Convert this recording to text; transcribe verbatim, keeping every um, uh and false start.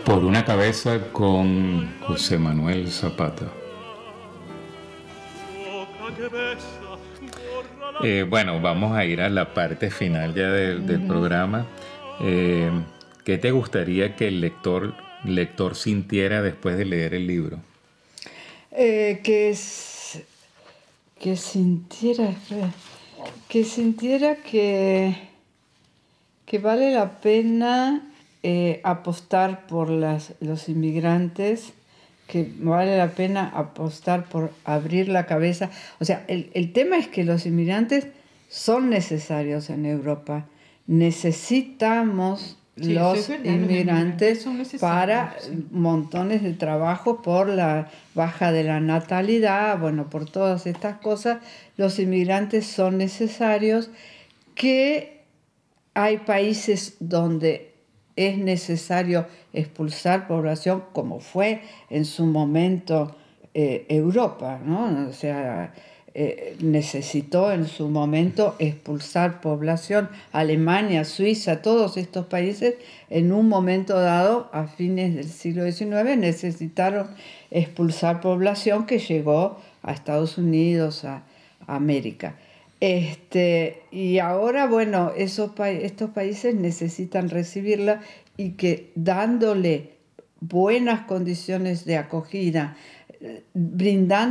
Por una cabeza con José Manuel Zapata. Eh, bueno, vamos a ir a la parte final ya del, del uh-huh. programa. Eh, ¿Qué te gustaría que el lector, lector sintiera después de leer el libro? Eh, que, es, que sintiera, que sintiera que, que vale la pena eh, apostar por las, los inmigrantes, que vale la pena apostar por abrir la cabeza. O sea, el, el tema es que los inmigrantes son necesarios en Europa. Necesitamos sí, los verdad, inmigrantes para sí. montones de trabajo por la baja de la natalidad, bueno, por todas estas cosas. Los inmigrantes son necesarios, que hay países donde es necesario expulsar población, como fue en su momento eh, Europa, ¿no? O sea, eh, necesitó en su momento expulsar población. Alemania, Suiza, todos estos países en un momento dado, a fines del siglo diecinueve, necesitaron expulsar población que llegó a Estados Unidos, a, a América. Este, y ahora, bueno, esos pa- estos países necesitan recibirla, y que dándole buenas condiciones de acogida, brindando